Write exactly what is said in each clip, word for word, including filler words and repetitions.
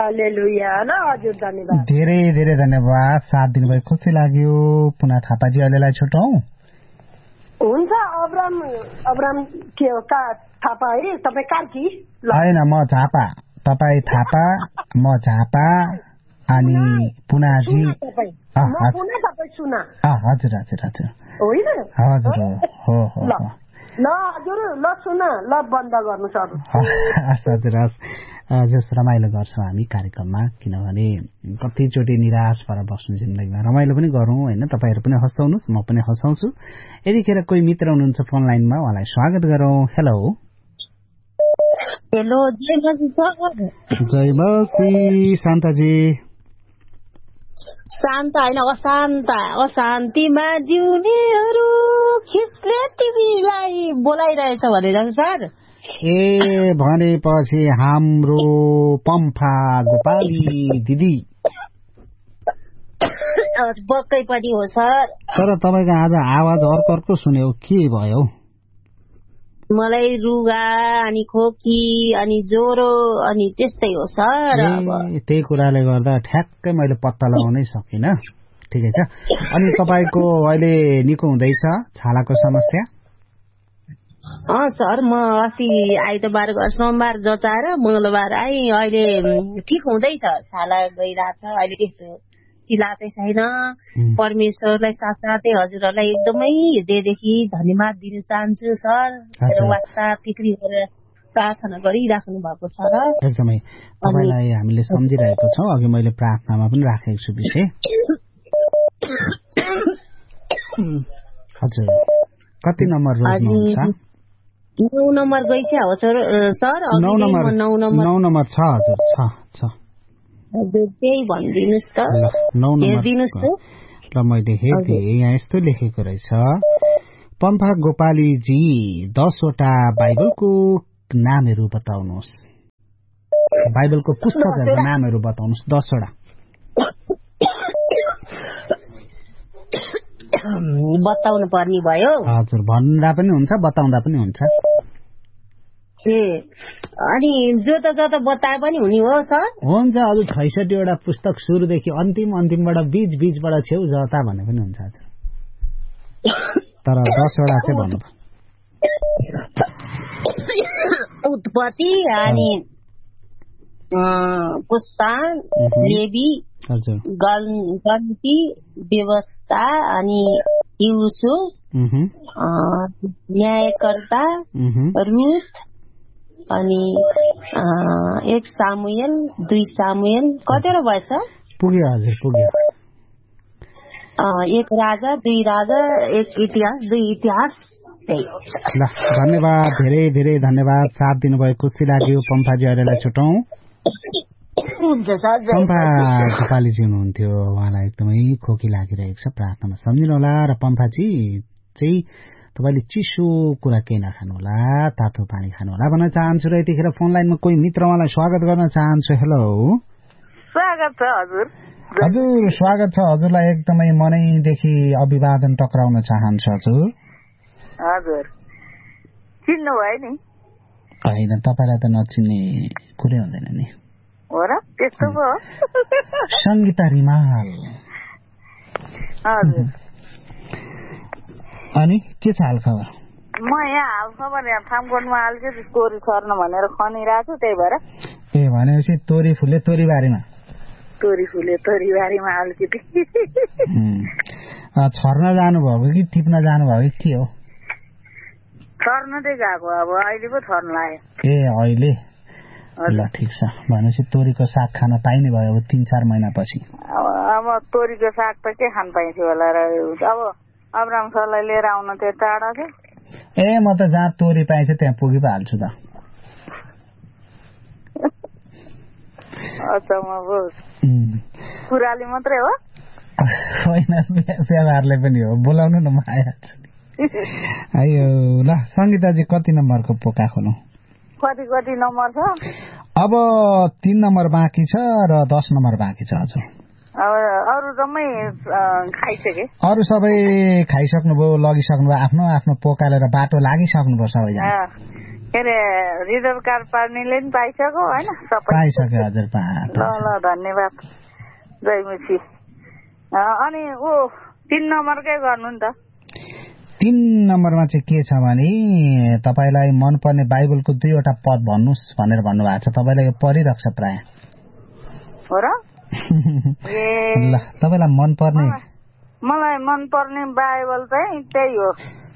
हालेलुया ल हजुर धन्यवाद। धेरै धेरै धन्यवाद, साथ दिनुभयो, खुसी लाग्यो। पुनः थापाजी अहिलेलाई छुटौँ। हुन्छ अब्राम अब्राम के हो का थापा है तपाईँ कार्की? होइन म झापा, तपाईँ थापा म झापा अनि पुनाजी हजुर हजुर हजुर होइन हजुर हो हो ल हजुर ल सुन ल बन्द गर्नु सर। हस् हजुर हस् जस रमाइलो गर्छौँ हामी कार्यक्रममा, किनभने कतिचोटि निराश भएर बस्नु जिन्दगीमा, रमाइलो पनि गरौँ होइन। तपाईँहरू पनि हँसाउनुहोस्, म पनि हँसाउँछु। यतिखेर कोही मित्र हुनुहुन्छ फोन लाइनमा, उहाँलाई स्वागत गरौँ। हेलो हेलो जय मसी सर। जय मसी शान्ताजी। शान्त होइन अशान्त, अशान्तिमा जिउनेहरू खिस्ले टिभीलाई बोलाइरहेछ भनेर सर। ए भनेपछि हाम्रो पम्फा गोपाली दिदी पक्कै पनि हो सर। तर तपाईँको आज आवाज अर्को अर्को सुन्यो, के भयो? मलाई रुगा अनि खोकी अनि ज्वरो अनि त्यस्तै हो सर। त्यही कुराले गर्दा ठ्याक्कै मैले पत्ता लगाउनै सकिनँ। ठिकै छ। अनि तपाईँको अहिले निको हुँदैछ छालाको समस्या? अँ सर, म अस्ति आइतबार सोमबार जचाएर मङ्गलबार आएँ, अहिले ठिक हुँदैछ, छाला गइरहेछ, अहिले त्यस्तो चिला चाहिँ छैन। परमेश्वरलाई साथसाथै हजुरहरूलाई एकदमै हृदयदेखि धन्यवाद दिन चाहन्छु सर। वास्ता फिक्री गरेर प्रार्थना गरिराख्नु भएको छ र एकदमै तपाईँलाई हामीले सम्झिरहेको छौँ। अघि मैले प्रार्थनामा पनि राखेको छु विषय। हजुर कति नम्बर रोज्नुहुन्छ? नौ नम्बर गइसक्यो हो सर। नौ नम्बर नौ नम्बर छ हजुर छ छ त्यही भनिदिनुहोस् त। नौ नम्बर ल मैले हेर्देँ, यहाँ यस्तो लेखेको रहेछ, पम्फा गोपालीजी दसवटा बाइबलको नामहरू बताउनुहोस्। बाइबलको पुस्तकहरूको नामहरू बताउनुहोस् दसवटा। बताउनु पर्ने भयो? हजुर भन्दा पनि हुन्छ, बताउँदा पनि हुन्छ। ए अनि जो त जो त बताए पनि हुने हो सर? हुन्छ। हजुर छैसठीवटा पुस्तक सुरुदेखि अन्तिम अन्तिमबाट बीच बीचबाट छेउ जता भने पनि हुन्छ, तर दसवटा चाहिँ भन्नु। उत्पत्ति अनि पुस्तान, लेवी, गन्ती, व्यवस्था अनि युसुफ, न्यायकर्ता, रुथ अनि एक सामुएल, दुई सामुएल, कतिवटा भएछ? पुग्यो हजुर पुग्यो। एक राजा, दुई राजा, एक इतिहास, दुई इतिहास। ल धन्यवाद, धेरै धेरै धन्यवाद, साथ दिनुभयो, खुसी लाग्यो। पम्फाजी अहिलेलाई छुटौँ। पम्फा गोपालीजी हुनुहुन्थ्यो, उहाँलाई एकदमै खोकी लागिरहेको छ, प्रार्थनामा सम्झिनु होला। र पम्फाजी चाहिँ तपाईँले चिसो कुरा केही नखानु होला, तातो पानी खानु होला भन्न चाहन्छु। र यतिखेर फोन लाइनमा कोही मित्र, उहाँलाई स्वागत गर्न चाहन्छु। हेलो स्वागत छ हजुर। हजुर स्वागत छ हजुरलाई, एकदमै मनैदेखि अभिवादन टक्राउन चाहन्छु हजुर। हजुर चिन्नु भयो नि? होइन, तपाईँलाई त नचिन्ने कुरै हुँदैन नि। हो र, त्यस्तो पो हो। सङ्गीता रिमाल। हजुर अनि के छ हाल खबर? म यहाँ हाल खबर यहाँ फार्मकोटमा हाल्छु, तोरी छर्न भनेर खनिरहेको छु, त्यही भएर। ए भनेपछि तोरी फुले तोरी बारीमा? तोरी फुले तोरी बारीमा हाल्छु। छर्न जानुभएको कि टिप्न जानुभएको कि के हो? छर्न चाहिँ गएको, अब अहिले पो छर्न लाग्यो। ए अहिले? ल ठिक छ, भनेपछि तोरीको साग खान पाइने भयो अब तीन चार महिनापछि। अब तोरीको साग त के खान पाइन्थ्यो होला र, अब अब्राम सरलाई लिएर आउन त्यो टाढा छ। ए म त जहाँ तोरी पाइन्छ त्यहाँ पुगी पो हाल्छु त। कुराले मात्रै हो? होइन, व्यवहारले पनि हो, बोलाउनु न, म आइहाल्छु नि। आयो ल सङ्गीताजी, कति नम्बरको पोका खोलौँ? कति कति नम्बर छ? अब तीन नम्बर बाँकी छ र दस नम्बर बाँकी छ हजुर। अरू जम्मै खाइसके? अरू सबै खाइसक्नुभयो, लगिसक्नुभयो, आफ्नो आफ्नो पोका लिएर बाटो लागिसक्नुभयो सबैजना। के अरे रिजर्भ कार्ड पार्नेले पनि पाइसक्यो होइन सबै पाइसक्यो हजुर। ल ल धन्यवाद जयमुसी। अनि ऊ तीन नम्बरकै गर्नु नि त। तीन नम्बरमा चाहिँ के छ भने तपाईँलाई मनपर्ने बाइबलको दुईवटा पद भन्नुहोस् भनेर भन्नुभएको छ। तपाईँलाई यो परिरहेको छ प्राय हो र? ल तपाईँलाई मनपर्ने मलाई मनपर्ने बाइबल चाहिँ त्यही हो।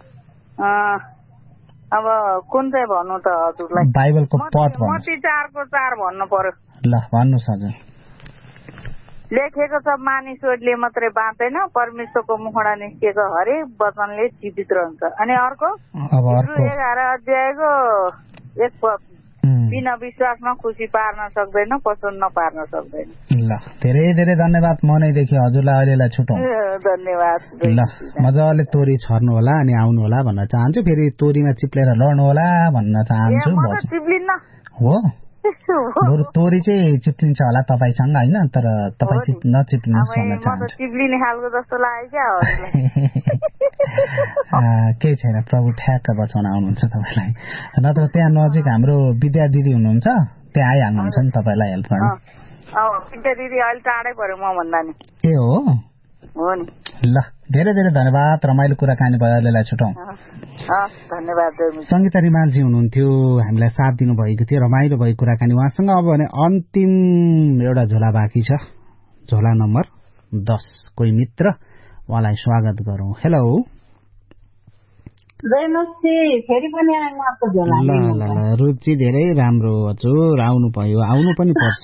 अब कुन चाहिँ भन्नु त हजुरलाई? बाइबलको पद भन्नु। मत्ती चारको चार भन्नु पर्यो। ल भन्नुहोस् हजुर। लेखेको छ मानिसहरूले मात्रै बाँच्दैन, परमेश्वरको मुखबाट निस्केको हरेक वचनले जीवित रहन्छ। अनि अर्को एघार अध्यायको एक पद, बिना विश्वासमा खुसी पार्न सक्दैन, प्रसन्न पार्न सक्दैन। ल धेरै धेरै धन्यवाद। मनैदेखि हजुरलाई अहिलेलाई छुटौँ। धन्यवाद। ल मजाले तोरी छर्नु होला अनि आउनु होला भन्न चाहन्छु। फेरि तोरीमा चिप्लेर लड्नु होला भन्न चाहन्छु। हो बरु तोरी चाहिँ चिप्लिन्छ होला तपाईँसँग होइन, तर तपाईँ चिप नचिप्लिनुहोस् भन्न चाहन्छु। चिप्लिने खालको जस्तो लाग्यो क्या। केही छैन, प्रभु ठ्याक्क बचाउन आउनुहुन्छ तपाईँलाई। नत्र त्यहाँ नजिक हाम्रो विद्या दिदी हुनुहुन्छ, त्यहाँ आइहाल्नुहुन्छ नि तपाईँलाई हेल्प गर्न। विद्या दिदी अहिले टाढै पर्यो म भन्दा नि। ए हो हो नि। ल धेरै धेरै धन्यवाद। रमाइलो कुराकानी भयो। अहिलेलाई छुटौँ। धन्यवाद। सङ्गीता रिमालजी हुनुहुन्थ्यो, हामीलाई साथ दिनुभएको थियो। रमाइलो भयो कुराकानी उहाँसँग। अब भने अन्तिम एउटा झोला बाँकी छ, झोला नम्बर दस। कोही मित्र, उहाँलाई स्वागत गरौँ। हेलो। ल ल ल रुचि धेरै राम्रो हजुर, आउनु भयो, आउनु पनि पर्छ।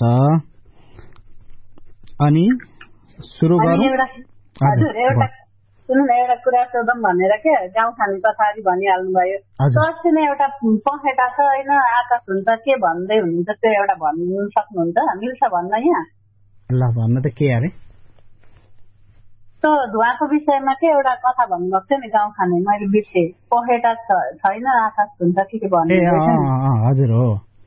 अनि सुरु गरौँ। हजुर एउटा सुन्नु न, एउटा कुरा सोधौँ भनेर के गाउँ खाने पछाडि भनिहाल्नु भयो। अस्ति नै एउटा पखेटा छ होइन, आकाश हुन्छ के भन्दै हुनुहुन्छ, त्यो एउटा भन्नु सक्नुहुन्छ? मिल्छ भन्न यहाँ? ल भन्न त के अरे? त्यो धुवाको विषयमा के एउटा कथा भन्नुभएको थियो नि गाउँ खाने, मैले बिर्सेँ। पखेटा छैन आकाश हुन्छ के के भन्नु? हजुर हो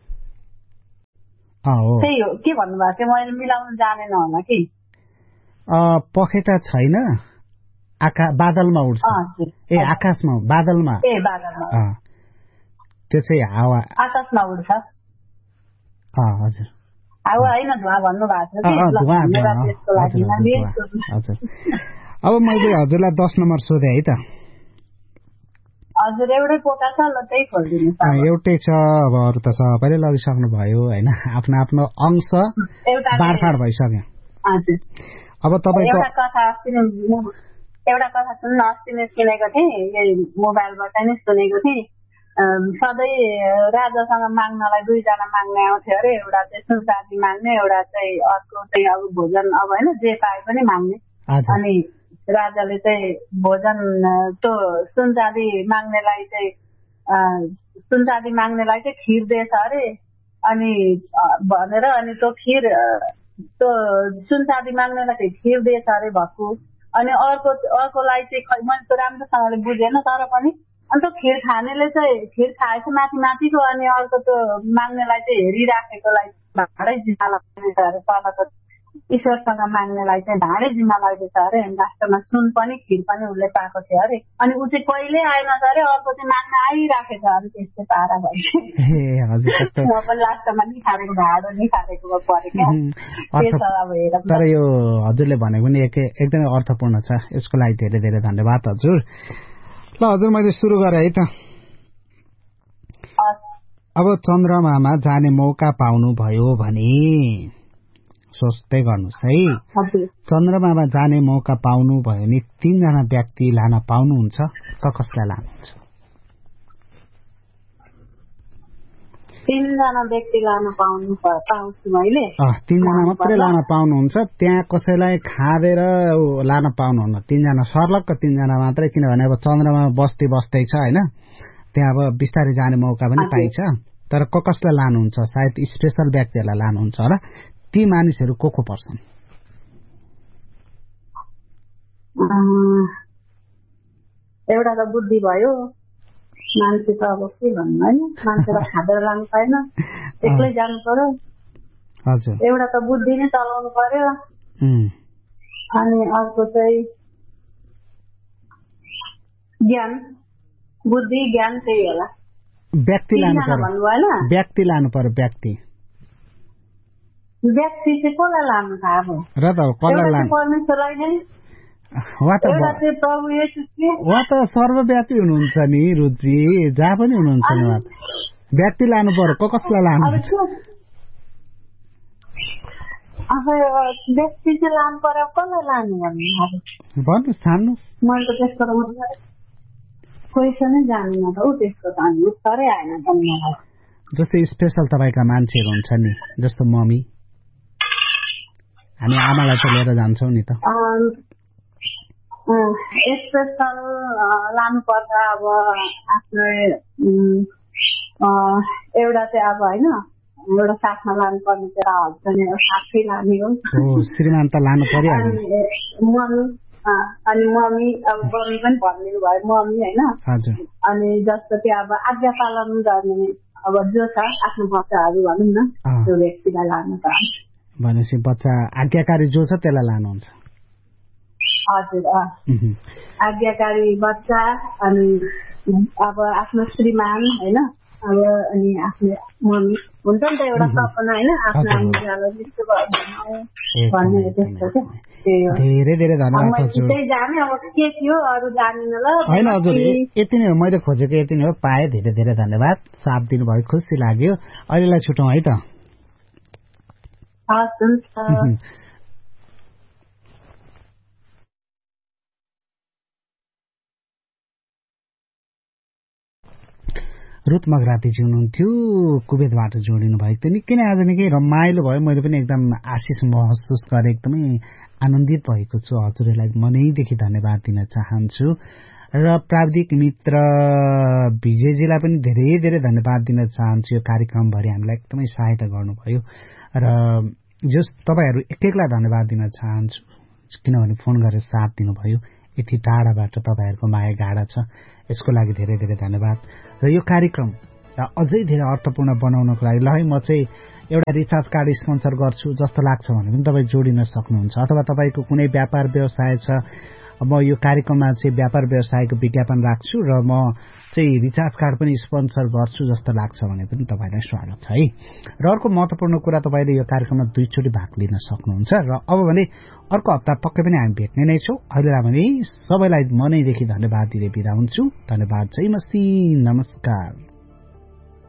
त्यही हो। के भन्नुभएको थियो मैले मिलाउनु जानेन होला कि। पखेटा छैन आका बादलमा उड्छ। ए आकाशमा, बादलमा। ए बादलमा। त्यो चाहिँ हावा आकाशमा उड्छ। हजुर हावा होइन धुवा भन्नु भएको हजुर। अब मैले हजुरलाई दस नम्बर सोधेँ है त। हजुर एउटै पोका छ, ल त्यही खोलिदिनु। एउटै छ। अब अरू त सबैले लगिसक्नु भयो होइन, आफ्नो आफ्नो अंश बाँडफाँड भइसक्यो। अब तपाईँको एउटा कथा अस्ति नै एउटा कथा सुन्नु, अस्ति नै सुनेको थिएँ, यही मोबाइलबाट नै सुनेको थिएँ। सधैँ राजासँग माग्नलाई दुईजना माग्ने आउँथ्यो अरे, एउटा चाहिँ सुनचाँदी माग्ने, एउटा चाहिँ अर्को चाहिँ अब भोजन अब होइन जे पाए पनि माग्ने। अनि राजाले चाहिँ भोजन त्यो सुनचाँदी माग्नेलाई चाहिँ सुनचाँदी माग्नेलाई चाहिँ खिर दिएछ अरे। अनि भनेर अनि त्यो खिर त्यो सुनचाँदी माग्नेलाई चाहिँ खिर दिएछ अरे भक्कु। अनि अर्को अर्कोलाई चाहिँ खै मैले त राम्रोसँगले बुझेन, तर पनि अनि त्यो खिर खानेले चाहिँ खिर खाएछ माथि माथिको, अनि अर्को त्यो माग्नेलाई चाहिँ हेरिराखेकोलाई भाँडै जिम्मा लगाइदिएछ अरे। तलको ईश्वरसँग माग्नेलाई चाहिँ भाँडै जिम्मा लगाइदिएछ अरे। अनि लास्टमा सुन पनि खिर पनि उसले पाएको थियो अरे। अनि ऊ चाहिँ कहिले आएन अरे, अर्को चाहिँ माग्न आइराखेको अरे। त्यस्तै पारा भयो। म पनि लास्टमा नि खारेको भाँडो नि खारेको परेको। तर यो हजुरले भनेको पनि एकदमै अर्थपूर्ण छ, यसको लागि धेरै धेरै धन्यवाद हजुर। ल हजुर मैले सुरु गरेँ है त। अब चन्द्रमामा जाने मौका पाउनु भयो भने सोच्दै गर्नुहोस् है। चन्द्रमामा जाने मौका पाउनु भयो भने तीनजना व्यक्ति लान पाउनुहुन्छ, कसलाई लानुहुन्छ? तीनजना व्यक्ति लान पाउनु पाउँछु मैले। तीनजना मात्रै लान पाउनुहुन्छ, त्यहाँ कसैलाई खाँदेर लान पाउनुहुन्न। तीनजना सर्लक्क तीनजना मात्रै, किनभने अब चन्द्रमा बस्ती बस्दै छ होइन, त्यहाँ अब बिस्तारै जाने मौका पनि पाइन्छ। तर क कसलाई लानुहुन्छ? सायद स्पेसल व्यक्तिहरूलाई लानुहुन्छ होला। ती मानिसहरू को को पर्छन्? एउटा त बुद्धि भयो, मान्छे त अब के भन्नु होइन, मान्छेलाई खाँदेर लानु पाएन, एक्लै जानु पर्यो। हजुर एउटा त बुद्धि नै चलाउनु पर्यो। अनि अर्को चाहिँ ज्ञान, बुद्धि ज्ञान त्यही होला। व्यक्ति लानु पर्यो व्यक्ति लानु पर्यो व्यक्ति व्यक्ति चाहिँ कसलाई लानु त अब र त कसलाई लानु परमेश्वरलाई नै वा त वा त सर्वव्यापी हुनुहुन्छ नि रुचि जहाँ पनि हुनुहुन्छ नि वा व्यक्ति लानु पर्यो को कसलाई लानु अब व्यक्ति चाहिँ लानु पर्यो कसलाई लानु भन्नुहोस् छान्नुहोस् मैले त त्यस्तो क्वेसनै जान्दिनँ त ऊ त्यसको त अनि उत्तरै आएन मलाई जस्तै स्पेसल तपाईँका मान्छेहरू हुन्छ नि जस्तो मम्मी हामी आमालाई त लिएर जान्छौँ नि त स्पेसल लानुपर्छ अब आफ्नो एउटा चाहिँ अब होइन एउटा साथमा लानुपर्ने चाहिँ हस्बेन्ड साथै लाने हो श्रीमान त लानु पर्यो मम्मी अनि मम्मी अब मम्मी पनि भनिदिनु भयो मम्मी होइन अनि जस्तो कि अब आज्ञा पालन गर्ने अब जो छ आफ्नो बच्चाहरू भनौँ न त्यो व्यक्तिलाई लानु त भनेपछि बच्चा आज्ञाकारी जो छ त्यसलाई लानुहुन्छ हजुर आज्ञाकारी बच्चा अनि अब आफ्नो श्रीमान होइन अब अनि आफ्नो मम्मी हुन्छ नि त एउटा सपना होइन आफ्नो आइन्जालाई त्यस्तो भन्ने त्यस्तो क्या धेरै धेरै धन्यवाद के थियो अरू जानिन ल होइन हजुर यति नै हो मैले खोजेको यति नै हो पाएँ धेरै धेरै धन्यवाद साथ दिनुभयो खुसी लाग्यो अहिलेलाई छुटौँ है त हस् हुन्छ रुथ मगरातीजी हुनुहुन्थ्यो कुवेतबाट जोडिनु भएको थियो निकै नै आज निकै रमाइलो भयो मैले पनि एकदम आशिष महसुस गरेँ एकदमै आनन्दित भएको छु हजुरहरूलाई मनैदेखि धन्यवाद दिन चाहन्छु र प्राविधिक मित्र विजयजीलाई पनि धेरै धेरै धन्यवाद दिन चाहन्छु यो कार्यक्रमभरि हामीलाई एकदमै सहायता गर्नुभयो र जस तपाईँहरू एक एकलाई धन्यवाद दिन चाहन्छु किनभने फोन गरेर साथ दिनुभयो यति टाढाबाट तपाईँहरूको माया गाढा छ यसको लागि धेरै धेरै धन्यवाद र यो कार्यक्रम अझै धेरै अर्थपूर्ण बनाउनको लागि ल है म चाहिँ एउटा रिचार्ज कार्ड स्पोन्सर गर्छु जस्तो लाग्छ भने पनि तपाईँ जोडिन सक्नुहुन्छ अथवा तपाईँको कुनै व्यापार व्यवसाय छ म यो कार्यक्रममा चाहिँ व्यापार व्यवसायको विज्ञापन राख्छु र म चाहिँ रिचार्ज कार्ड पनि स्पोन्सर गर्छु जस्तो लाग्छ भने पनि तपाईँलाई स्वागत छ है र अर्को महत्त्वपूर्ण कुरा तपाईँले यो कार्यक्रममा दुईचोटि भाग लिन सक्नुहुन्छ र अब भने अर्को हप्ता पक्कै पनि हामी भेट्ने नै छौँ अहिलेलाई भने सबैलाई मनैदेखि धन्यवाद दिँदै बिदा हुन्छु धन्यवाद जय मसी नमस्कार